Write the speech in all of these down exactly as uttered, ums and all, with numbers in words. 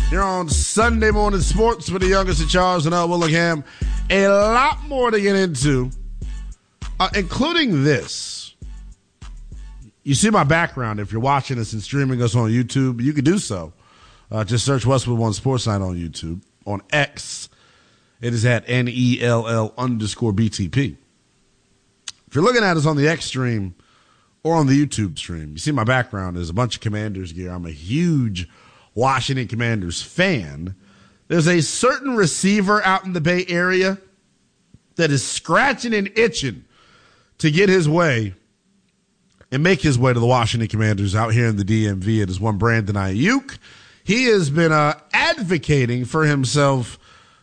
Here on Sunday Morning Sports with the youngest of Charles and L. Willingham. A lot more to get into, uh, including this. You see my background. If you're watching us and streaming us on YouTube, you can do so. Uh, just search Westwood One Sports Night on YouTube. On X, it is at N E L L underscore B T P. If you're looking at us on the X stream or on the YouTube stream, you see my background is a bunch of Commanders gear. I'm a huge Washington Commanders fan. There's a certain receiver out in the Bay Area that is scratching and itching to get his way and make his way to the Washington Commanders out here in the D M V. It is one Brandon Ayuk. He has been uh, advocating for himself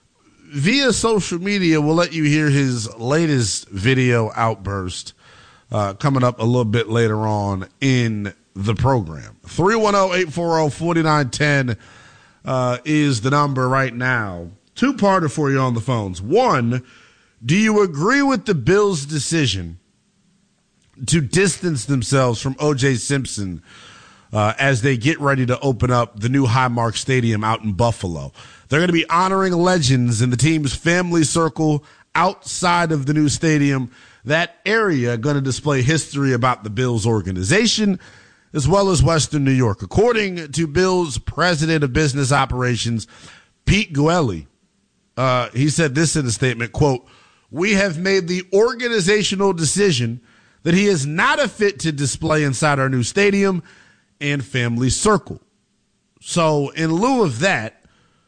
via social media. We'll let you hear his latest video outburst uh, coming up a little bit later on in the program. three one zero, eight four zero, four nine one zero uh, is the number right now. Two-parter for you on the phones. One, do you agree with the Bills' decision to distance themselves from O J Simpson uh, as they get ready to open up the new Highmark Stadium out in Buffalo? They're going to be honoring legends in the team's family circle outside of the new stadium. That area going to display history about the Bills organization as well as Western New York. According to Bills' president of business operations, Pete Guelli, uh, he said this in a statement, quote, "We have made the organizational decision that he is not a fit to display inside our new stadium and family circle." So in lieu of that,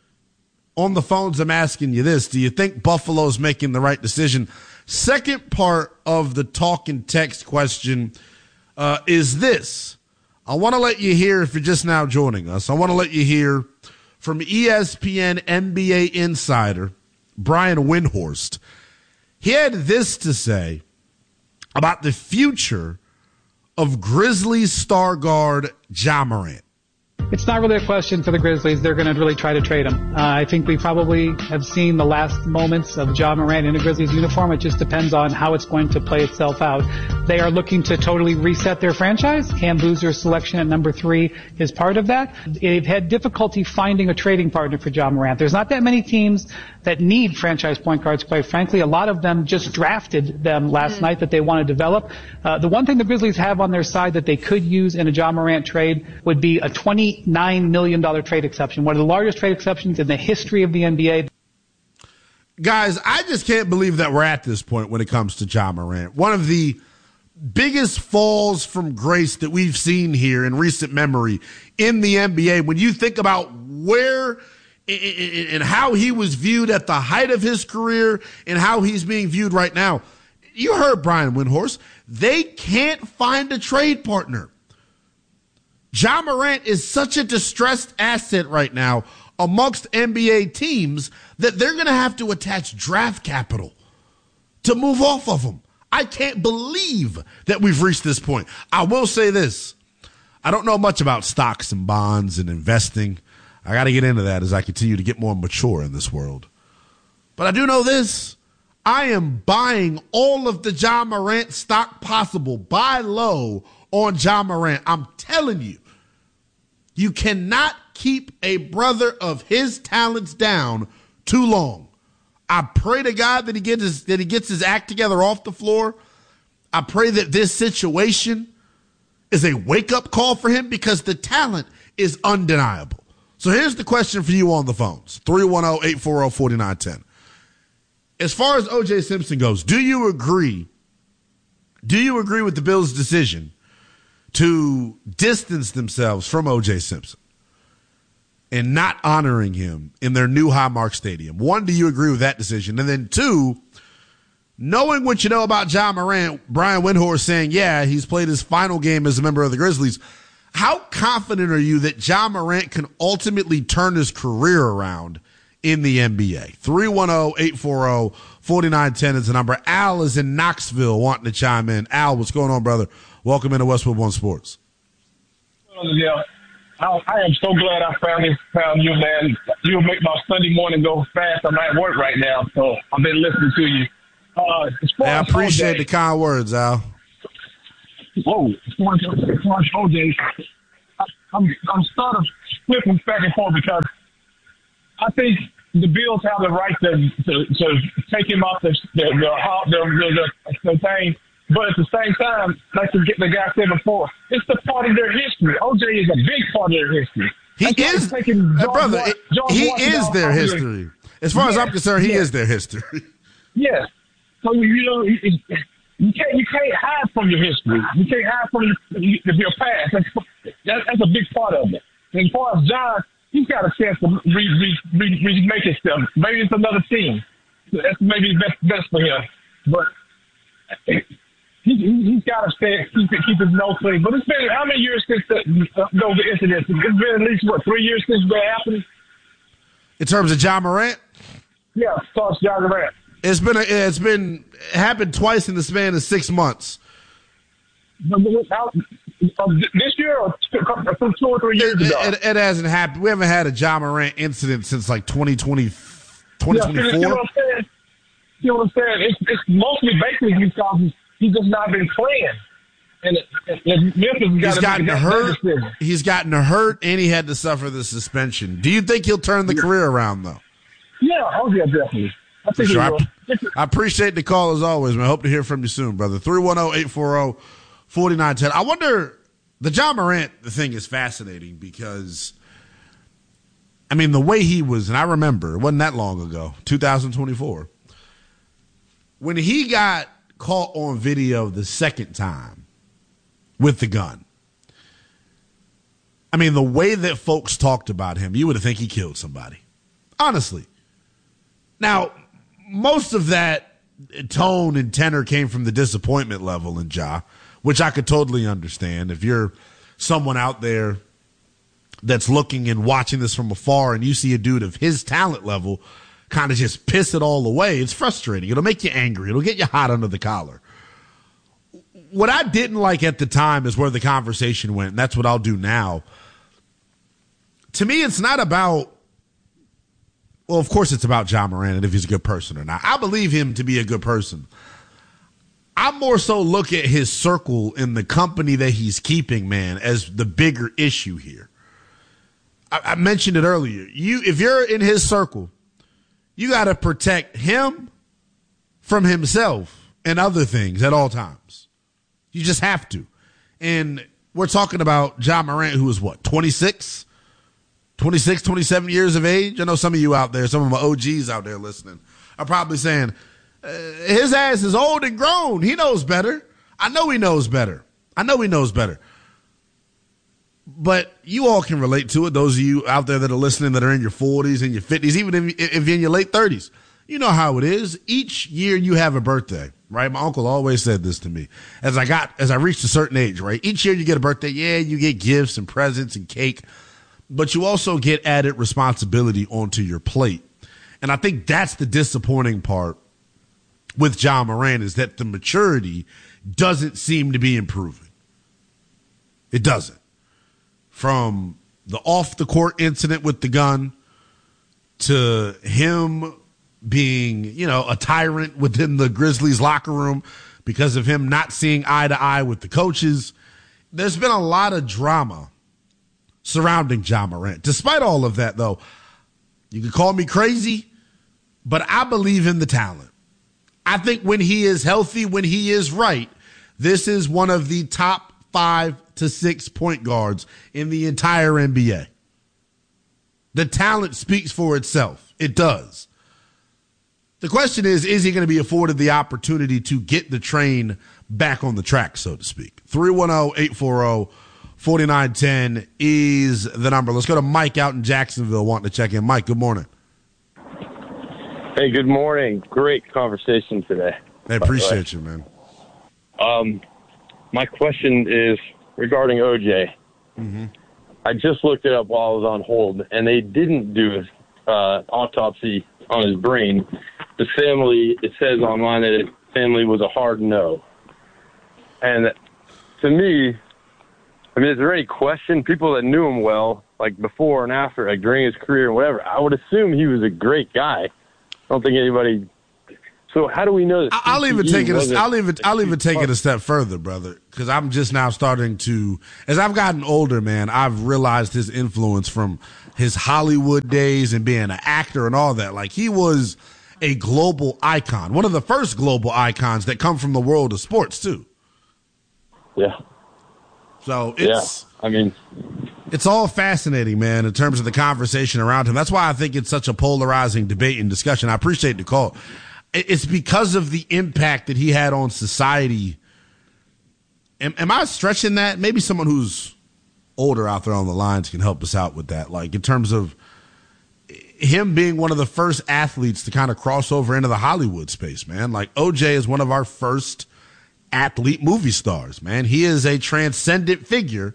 on the phones, I'm asking you this. Do you think Buffalo's making the right decision? Second part of the talk and text question uh, is this. I want to let you hear, if you're just now joining us, I want to let you hear from E S P N N B A insider Brian Windhorst. He had this to say about the future of Grizzlies star guard Ja Morant. It's not really a question for the Grizzlies. They're going to really try to trade him. Uh, I think we probably have seen the last moments of Ja Morant in a Grizzlies uniform. It just depends on how it's going to play itself out. They are looking to totally reset their franchise. Cam Boozer's selection at number three is part of that. They've had difficulty finding a trading partner for Ja Morant. There's not that many teams that need franchise point guards, quite frankly. A lot of them just drafted them last mm. night that they want to develop. Uh, the one thing the Grizzlies have on their side that they could use in a Ja Morant trade would be a twenty-nine million dollars trade exception, one of the largest trade exceptions in the history of the N B A. Guys, I just can't believe that we're at this point when it comes to Ja Morant. One of the biggest falls from grace that we've seen here in recent memory in the N B A. When you think about where and how he was viewed at the height of his career and how he's being viewed right now. You heard Brian Windhorst. They can't find a trade partner. Ja Morant is such a distressed asset right now amongst N B A teams that they're going to have to attach draft capital to move off of him. I can't believe that we've reached this point. I will say this. I don't know much about stocks and bonds and investing. I got to get into that as I continue to get more mature in this world. But I do know this. I am buying all of the Ja Morant stock possible. Buy low on Ja Morant. I'm telling you, you cannot keep a brother of his talents down too long. I pray to God that he gets his, that he gets his act together off the floor. I pray that this situation is a wake-up call for him because the talent is undeniable. So here's the question for you on the phones, three one zero, eight four zero, four nine one zero. As far as O J Simpson goes, do you agree, do you agree with the Bills' decision to distance themselves from O J Simpson and not honoring him in their new Highmark Stadium? One, do you agree with that decision? And then two, knowing what you know about Ja Morant, Brian Windhorst saying, yeah, he's played his final game as a member of the Grizzlies. How confident are you that Ja Morant can ultimately turn his career around in the N B A? three one zero, eight four zero, four nine one zero is the number. Al is in Knoxville wanting to chime in. Al, what's going on, brother? Welcome into Westwood One Sports. Yeah, I, I am so glad I found this, found you, man. You make my Sunday morning go fast. I'm at work right now, so I've been listening to you. Uh, as far hey, I as appreciate O J, the kind words, Al. Whoa, as far as, as far as O J, I, I'm I'm sort of flipping back and forth because I think the Bills have the right to to, to take him off the the the, the, the, the thing, but at the same time, like the, the guy said before, it's the part of their history. O J is a big part of their history. He That's is, uh, brother. It, he is their history. As far yes, as I'm concerned, he yes. is their history. Yes. So you know, you, you can't you can't hide from your history. You can't hide from your, your past. That's, that, that's a big part of it. And as far as John, he's got a chance to re, re, re, remake himself. Maybe it's another team. That's maybe best best for him. But he, he, he's got to stay, keep, keep his nose clean. But it's been how many years since the, uh, those incidents? It's been at least what three years since that happened. In terms of Ja Morant. Yeah, starts Ja Morant. It's been a, it's been it happened twice in the span of six months. But without, uh, this year or two, two or three years it, ago? It, it hasn't happened. We haven't had a Ja Morant incident since like twenty twenty, twenty twenty-four. Yeah, you know what I'm saying? You know what I'm saying? It's, it's mostly basically because he's just not been playing. And, it, and Memphis got he's gotten hurt. He's gotten hurt, and he had to suffer the suspension. Do you think he'll turn the yeah. career around, though? Yeah, oh yeah, definitely. I think sure. he will. I, I appreciate the call as always, man. I hope to hear from you soon, brother. three one zero, eight four zero, four nine one zero. I wonder, the Ja Morant the thing is fascinating because, I mean, the way he was, and I remember, it wasn't that long ago, two thousand twenty-four, when he got caught on video the second time with the gun. I mean, the way that folks talked about him, you would have think he killed somebody. Honestly. Now, most of that tone and tenor came from the disappointment level in Ja, which I could totally understand. If you're someone out there that's looking and watching this from afar and you see a dude of his talent level kind of just piss it all away, it's frustrating. It'll make you angry. It'll get you hot under the collar. What I didn't like at the time is where the conversation went, and that's what I'll do now. To me, it's not about, well, of course it's about Ja Morant and if he's a good person or not. I believe him to be a good person. I more so look at his circle and the company that he's keeping, man, as the bigger issue here. I, I mentioned it earlier. You, if you're in his circle, you got to protect him from himself and other things at all times. You just have to. And we're talking about Ja Morant, who is what, twenty-six? twenty-six, twenty-seven years of age? I know some of you out there, some of my O Gs out there listening, are probably saying, uh, his ass is old and grown. He knows better. I know he knows better. I know he knows better. But you all can relate to it, those of you out there that are listening that are in your forties and your fifties, even if, if you're in your late thirties. You know how it is. Each year you have a birthday, right? My uncle always said this to me. As I got, as I reached a certain age, right? Each year you get a birthday. Yeah, you get gifts and presents and cake, but you also get added responsibility onto your plate. And I think that's the disappointing part with Ja Morant, is that the maturity doesn't seem to be improving. It doesn't. From the off the court incident with the gun to him being, you know, a tyrant within the Grizzlies locker room because of him not seeing eye to eye with the coaches. There's been a lot of drama surrounding Ja Morant. Despite all of that, though, you can call me crazy, but I believe in the talent. I think when he is healthy, when he is right, this is one of the top five to six point guards in the entire N B A. The talent speaks for itself. It does. The question is, is he going to be afforded the opportunity to get the train back on the track, so to speak? three one zero, eight four zero, four nine one zero is the number. Let's go to Mike out in Jacksonville wanting to check in. Mike, good morning. Hey, good morning. Great conversation today. I appreciate you, man. Um, my question is regarding O J. Mm-hmm. I just looked it up while I was on hold, and they didn't do an uh, autopsy on his brain. The family, it says online that his family was a hard no. And to me, I mean, is there any question? People that knew him well, like before and after, like during his career and whatever, I would assume he was a great guy. I don't think anybody So how do we know that? I'll even C T E take it. wasn't A, I'll even. a I'll even huge take part? it a step further, brother, because I'm just now starting to. As I've gotten older, man, I've realized his influence from his Hollywood days and being an actor and all that. Like, he was a global icon, one of the first global icons that come from the world of sports too. Yeah. So it's. Yeah. I mean, it's all fascinating, man, in terms of the conversation around him. That's why I think it's such a polarizing debate and discussion. I appreciate the call. It's because of the impact that he had on society. Am, am I stretching that? Maybe someone who's older out there on the lines can help us out with that. Like, in terms of him being one of the first athletes to kind of cross over into the Hollywood space, man. Like, O J is one of our first athlete movie stars, man. He is a transcendent figure.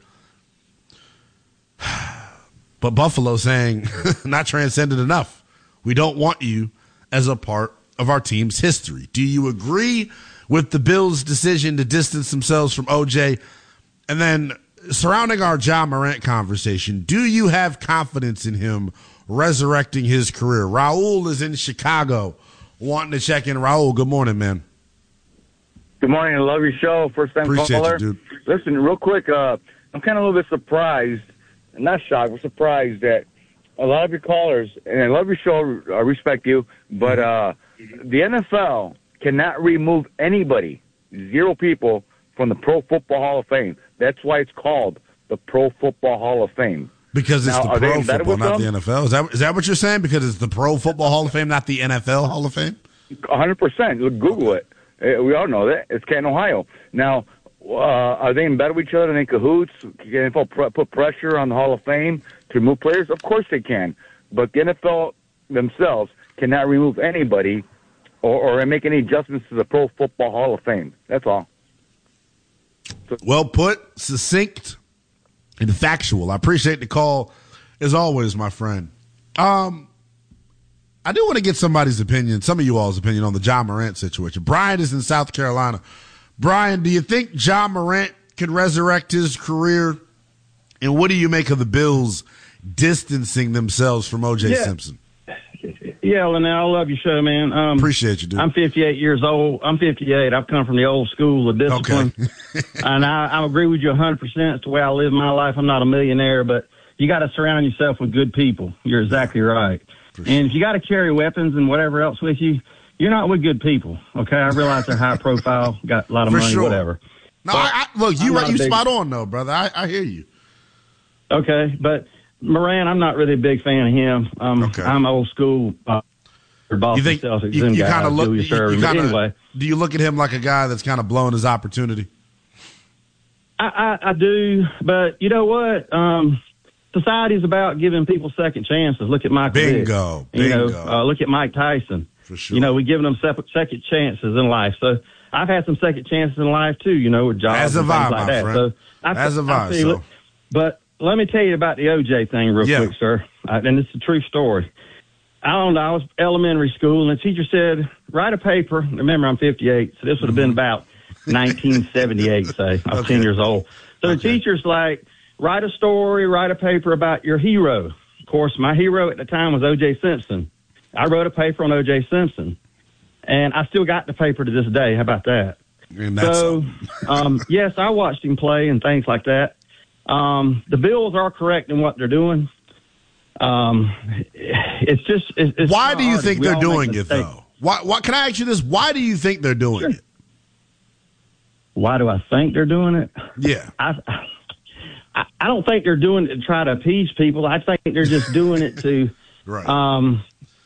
But Buffalo saying, not transcendent enough. We don't want you as a part of our team's history. Do you agree with the Bills' decision to distance themselves from O J? And then surrounding our Ja Morant conversation, do you have confidence in him resurrecting his career? Raul is in Chicago wanting to check in. Raul, good morning, man. Good morning. I love your show. First time Appreciate caller. you, dude. Listen, real quick, uh, I'm kind of a little bit surprised, not shocked, but surprised that a lot of your callers, and I love your show, I respect you, but uh, the N F L cannot remove anybody, zero people, from the Pro Football Hall of Fame. That's why it's called the Pro Football Hall of Fame. Because it's Now, the are they Pro embedded Football, with not them? the N F L. Is that is that what you're saying? Because it's the Pro Football Hall of Fame, not the N F L Hall of Fame? one hundred percent. Google it. Uh, We all know that. It's Canton, Ohio. Now, uh, are they embedded with each other? Are they in cahoots? Can the N F L pr- put pressure on the Hall of Fame to remove players? Of course they can. But the N F L themselves cannot remove anybody or, or make any adjustments to the Pro Football Hall of Fame. That's all. Well put, succinct, and factual. I appreciate the call, as always, my friend. Um, I do want to get somebody's opinion, some of you all's opinion on the Ja Morant situation. Brian is in South Carolina. Brian, do you think Ja Morant can resurrect his career? And what do you make of the Bills distancing themselves from O J Yeah. Simpson? Yeah, well, now I love your show, man. Um, Appreciate you, dude. I'm fifty-eight years old. I'm fifty-eight. I've come from the old school of discipline. Okay. And I, I agree with you one hundred percent. It's the way I live my life. I'm not a millionaire, but you got to surround yourself with good people. You're exactly right. For And if you got to carry weapons and whatever else with you, you're not with good people. Okay, I realize they're high profile, got a lot of For money, sure. whatever. No, I, I, look, you I'm right, not a you big- spot on, though, brother. I, I hear you. Okay, but Moran, I'm not really a big fan of him. Um, Okay. I'm old school. Uh, Boston You think Celtics, you, them you guys, kind of look? Julius You, you Erving. But kinda, anyway, do you look at him like a guy that's kind of blown his opportunity? I, I, I do, but you know what? Um, society's about giving people second chances. Look at Michael Vick. Bingo, You know, bingo. uh, look at Mike Tyson. For sure. You know, we giving them separate second chances in life. So I've had some second chances in life too. You know, with jobs As a and things vibe, like my that. friend. So I, As a I vibe, feel so. it. But let me tell you about the O J thing real Yeah. quick, sir. Uh, and it's a true story. I don't know. I was elementary school, and the teacher said, write a paper. Remember, I'm fifty-eight, so this would have been about nineteen seventy-eight, say. I was Mm-hmm. Okay. ten years old. So the Okay. teacher's like, write a story, write a paper about your hero. Of course, my hero at the time was O J Simpson. I wrote a paper on O J Simpson, and I still got the paper to this day. How about that? And that's So, um, yes, I watched him play and things like that. Um, the Bills are correct in what they're doing. Um, it's just, it's, it's why do you hard. think We they're all doing make it mistakes. though? Why? Why? Can I ask you this? Why do you think they're doing Sure. it? Why do I think they're doing it? Yeah. I, I, I don't think they're doing it to try to appease people. I think they're just doing it to, Right. um,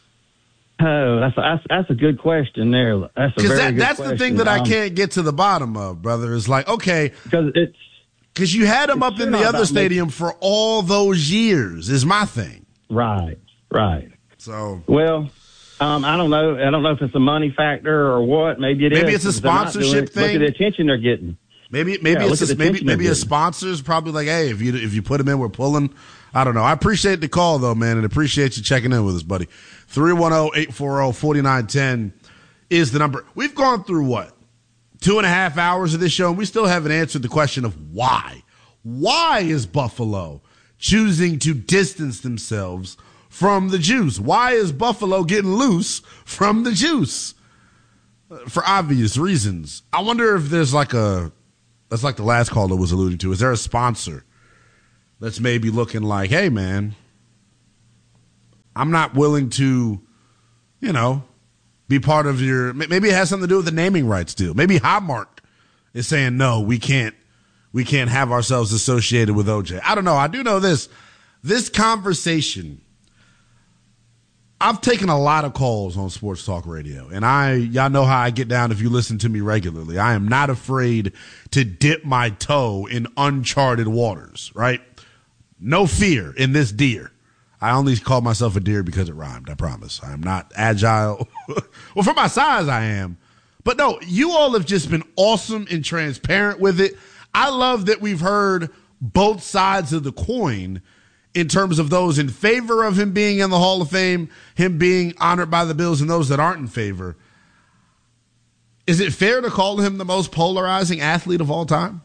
oh, that's a, that's, that's a good question there. That's a Because very that, good that's question. the thing that I Um, can't get to the bottom of, brother. Is like, okay, because it's, because you had him It's up in not the other about stadium for all those years. Is my thing. right, right. So Well, um, I don't know. I don't know if it's a money factor or what. Maybe it is. Maybe it's a because they're not doing sponsorship it. Look thing. at the attention they're getting. maybe maybe Yeah, it's look a, at the maybe attention maybe they're a getting. sponsor's probably like, hey, if you if you put him in, we're pulling. I don't know. I appreciate the call though, man, and appreciate you checking in with us, buddy. three one zero, eight four zero, four nine one zero is the number. We've gone through what? Two and a half hours of this show, and we still haven't answered the question of why. Why is Buffalo choosing to distance themselves from the juice? Why is Buffalo getting loose from the juice? for obvious reasons. I wonder if there's like a, that's like the last caller was alluding to. Is there a sponsor that's maybe looking like, hey, man, I'm not willing to, you know, be part of your, maybe it has something to do with the naming rights deal. Maybe Highmark is saying, no, we can't, we can't have ourselves associated with O J. I don't know. I do know this. This conversation, I've taken a lot of calls on Sports Talk Radio, and I, y'all know how I get down if you listen to me regularly. I am not afraid to dip my toe in uncharted waters, right? No fear in this deer. I only call myself a deer because it rhymed, I promise. I am not agile. Well, for my size, I am. But no, you all have just been awesome and transparent with it. I love that we've heard both sides of the coin in terms of those in favor of him being in the Hall of Fame, him being honored by the Bills, and those that aren't in favor. Is it fair to call him the most polarizing athlete of all time?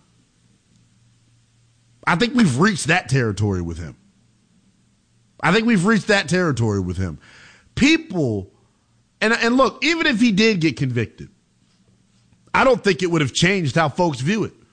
I think we've reached that territory with him. I think we've reached that territory with him. People, and, and look, even if he did get convicted, I don't think it would have changed how folks view it.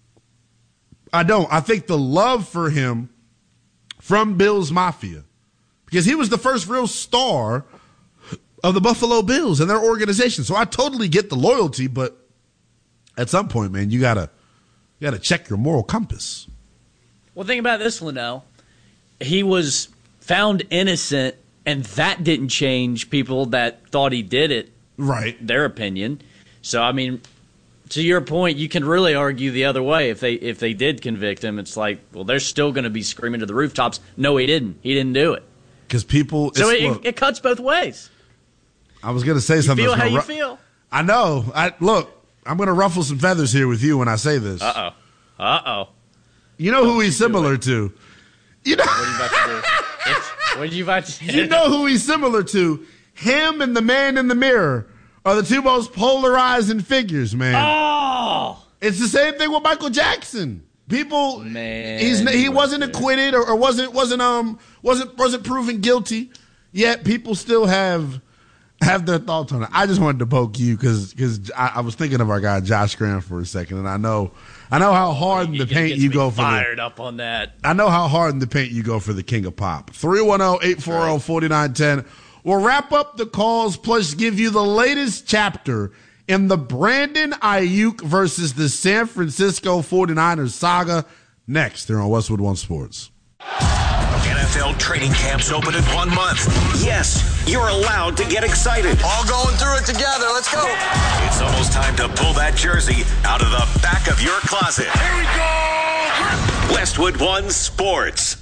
I don't. I think the love for him from Bills Mafia, because he was the first real star of the Buffalo Bills and their organization. So I totally get the loyalty, but at some point, man, you gotta you gotta check your moral compass. Well, think about this, Linnell. He was found innocent, and that didn't change people that thought he did it. Right. Their opinion. So, I mean, to your point, you can really argue the other way. If they if they did convict him, it's like, well, they're still going to be screaming to the rooftops, no, he didn't. He didn't do it. Because people... So it, look, it cuts both ways. I was going to say you something. Feel how you ru- feel. I know. I Look, I'm going to ruffle some feathers here with you when I say this. Uh-oh. Uh-oh. You know Don't who he's similar to. You know... What are you about to do? What are you about to do? You know who he's similar to. Him and the man in the mirror are the two most polarizing figures, man. Oh! It's the same thing with Michael Jackson. People, man, he's he wasn't acquitted or, or wasn't wasn't um wasn't wasn't proven guilty. Yet people still have have their thoughts on it. I just wanted to poke you because because I, I was thinking of our guy Josh Graham for a second, and I know I know how hard in the paint you go for fired the, up on that. I know how hard in the paint you go for the King of Pop. three one zero, eight four zero, four nine one zero. We'll wrap up the calls, plus give you the latest chapter in the Brandon Ayuk versus the San Francisco forty-niners saga next here on Westwood One Sports. N F L training camps open in one month. Yes, you're allowed to get excited. All going through it together. Let's go. It's almost time to pull that jersey out of the back of your closet. Here we go. Westwood One Sports.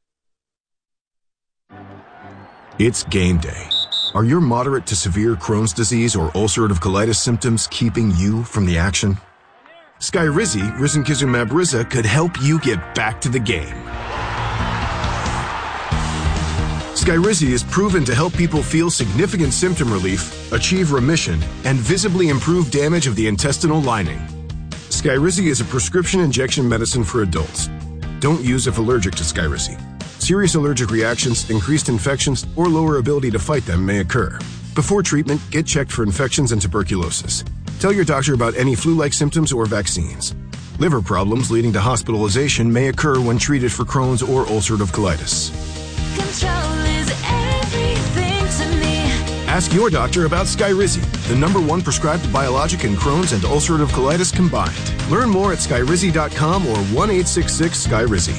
It's game day. Are your moderate to severe Crohn's disease or ulcerative colitis symptoms keeping you from the action? Skyrizi, risankizumab Riza, could help you get back to the game. Skyrizi is proven to help people feel significant symptom relief, achieve remission, and visibly improve damage of the intestinal lining. Skyrizi is a prescription injection medicine for adults. Don't use if allergic to Skyrizi. Serious allergic reactions, increased infections, or lower ability to fight them may occur. Before treatment, get checked for infections and tuberculosis. Tell your doctor about any flu-like symptoms or vaccines. Liver problems leading to hospitalization may occur when treated for Crohn's or ulcerative colitis. Control is everything to me. Ask your doctor about Skyrizi, the number one prescribed biologic in Crohn's and ulcerative colitis combined. Learn more at skyrizi dot com or one eight six six Skyrizi.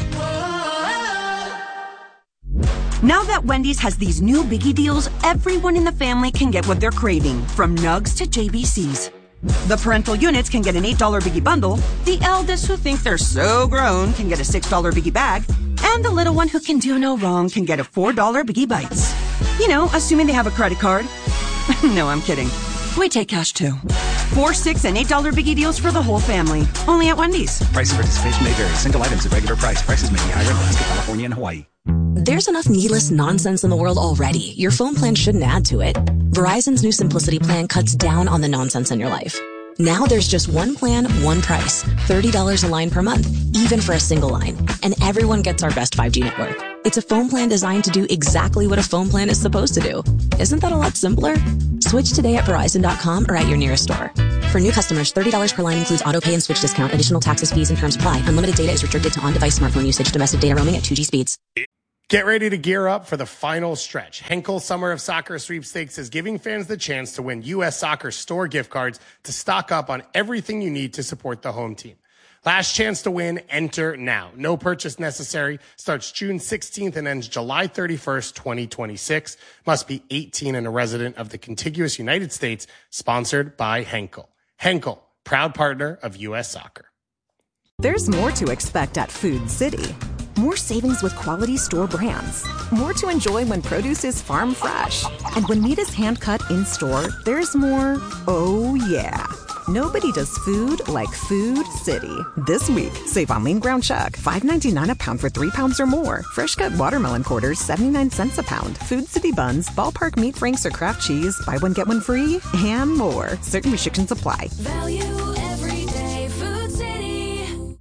Now that Wendy's has these new biggie deals, everyone in the family can get what they're craving, from nugs to J B Cs. The parental units can get an eight dollar biggie bundle, the eldest who think they're so grown can get a six dollar biggie bag, and the little one who can do no wrong can get a four dollar biggie bites. You know, assuming they have a credit card. No, I'm kidding. We take cash too. Four, six, and eight dollar biggie deals for the whole family. Only at Wendy's. Price of participation may vary. Single items at regular price. Prices may be higher in Alaska, California, and Hawaii. There's enough needless nonsense in the world already. Your phone plan shouldn't add to it. Verizon's new Simplicity plan cuts down on the nonsense in your life. Now there's just one plan, one price. thirty dollars a line per month, even for a single line. And everyone gets our best five G network. It's a phone plan designed to do exactly what a phone plan is supposed to do. Isn't that a lot simpler? Switch today at Verizon dot com or at your nearest store. For new customers, thirty dollars per line includes auto pay and switch discount. Additional taxes, fees, and terms apply. Unlimited data is restricted to on-device smartphone usage. Domestic data roaming at two G speeds. Get ready to gear up for the final stretch. Henkel Summer of Soccer Sweepstakes is giving fans the chance to win U S Soccer store gift cards to stock up on everything you need to support the home team. Last chance to win, enter now. No purchase necessary. Starts June sixteenth and ends July thirty-first, twenty twenty-six. Must be eighteen and a resident of the contiguous United States. Sponsored by Henkel. Henkel, proud partner of U S Soccer. There's more to expect at Food City. More savings with quality store brands. More to enjoy when produce is farm fresh. And when meat is hand-cut in-store, there's more, oh yeah. Nobody does food like Food City. This week, save on lean ground chuck, five ninety-nine a pound for three pounds or more. Fresh cut watermelon quarters, seventy-nine cents a pound. Food City buns, ballpark meat franks or craft cheese, buy one get one free, and more. Certain restrictions apply. Value every day, Food City.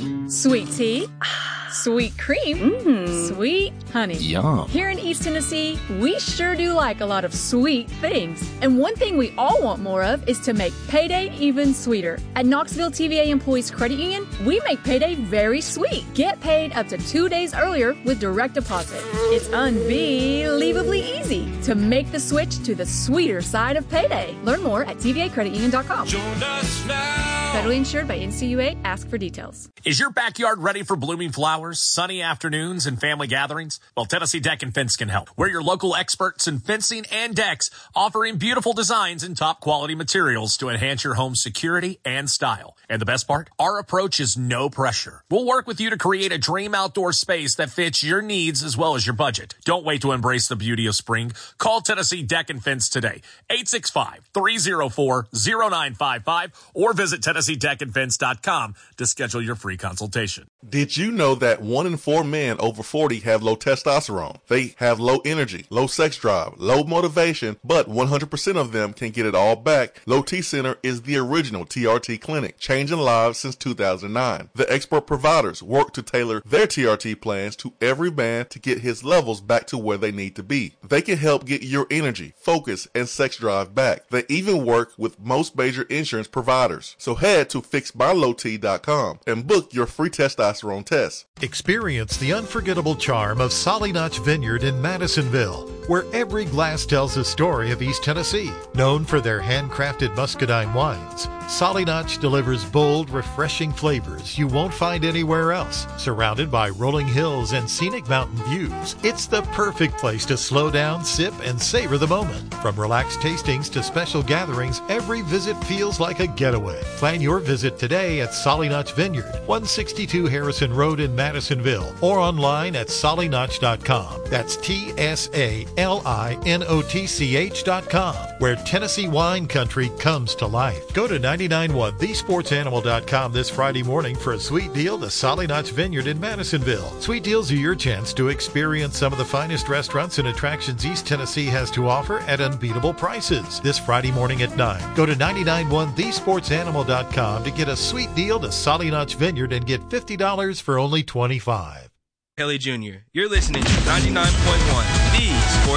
Sweet tea, sweet cream, mm. sweet honey. Yum. Here in East Tennessee, we sure do like a lot of sweet things. And one thing we all want more of is to make payday even sweeter. At Knoxville T V A Employees Credit Union, we make payday very sweet. Get paid up to two days earlier with direct deposit. It's unbelievably easy to make the switch to the sweeter side of payday. Learn more at T V A credit union dot com. Join us now. Federally insured by N C U A. Ask for details. Is your backyard ready for blooming flowers, sunny afternoons, and family gatherings? Well, Tennessee Deck and Fence can help. We're your local experts in fencing and decks, offering beautiful designs and top quality materials to enhance your home's security and style. And the best part? Our approach is no pressure. We'll work with you to create a dream outdoor space that fits your needs as well as your budget. Don't wait to embrace the beauty of spring. Call Tennessee Deck and Fence today, eight six five, three oh four, oh nine five five, or visit Tennessee Deck and Fence dot com to schedule your free consultation. Did you know that one in four men over forty have low testosterone? They have low energy, low sex drive, low motivation, but one hundred percent of them can get it all back. Low T Center is the original T R T clinic, changing lives since two thousand nine. The expert providers work to tailor their T R T plans to every man to get his levels back to where they need to be. They can help get your energy, focus, and sex drive back. They even work with most major insurance providers. So head to fix my low t dot com and book your free testosterone test. Experience the unforgettable charm of Solly Notch Vineyard in Madisonville, where every glass tells a story of East Tennessee. Known for their handcrafted muscadine wines, Solly Notch delivers bold, refreshing flavors you won't find anywhere else. Surrounded by rolling hills and scenic mountain views, it's the perfect place to slow down, sip, and savor the moment. From relaxed tastings to special gatherings, every visit feels like a getaway. Plan your visit today at Solly Notch Vineyard, one sixty-two Harrison Road in Madisonville, or online at solly notch dot com. That's T S A L I N O T C H dot com, where Tennessee wine country comes to life. Go to ninety-nine point one the sports animal dot com this Friday morning for a sweet deal to Solly Notch Vineyard in Madisonville. Sweet deals are your chance to experience some of the finest restaurants and attractions East Tennessee has to offer at unbeatable prices. This Friday morning at nine, go to ninety-nine point one the sports animal dot com to get a sweet deal to Solly Notch Vineyard and get fifty dollars for only twenty-five dollars. Haley Junior You're listening to ninety-nine point one The Sports